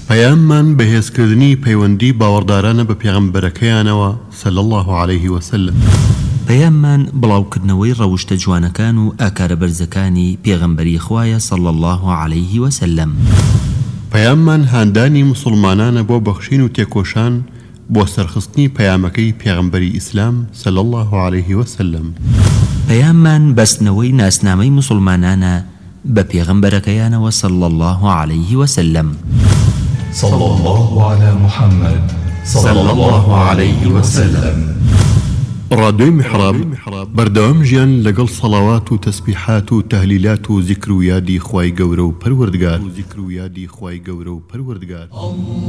پەیاممان بەهێزکردنی پەیوەندی باوەڕدارانە بە پێغەمبەرەکەیانەوە صلی الله عليه وسلم. پەیاممان بڵاوکردنەوەی ڕەوشتە جوانەکان و ئاکارە بەرزەکانی پێغەمبەری خوایە صلی الله عليه وسلم. پەیاممان هاندانی مسلمانانە بۆ بەخشین و تێکۆشان بۆ سەرخستنی پەیامەکەی پێغەمبەری ئیسلام صلی الله عليه وسلم. پەیاممان بەستنەوەی ناسنامەی مسلمانانە بە پێغەمبەرەکەیانەوە صلی الله عليه وسلم. صلى الله على محمد صلى الله عليه وسلم. ڕادیۆی میحراب بەردەوام ژیان لەگەڵ سەڵاوات و تەسبیحات و تەهلیلات و زیکر و یادی خوای گەورە و پەروەردگار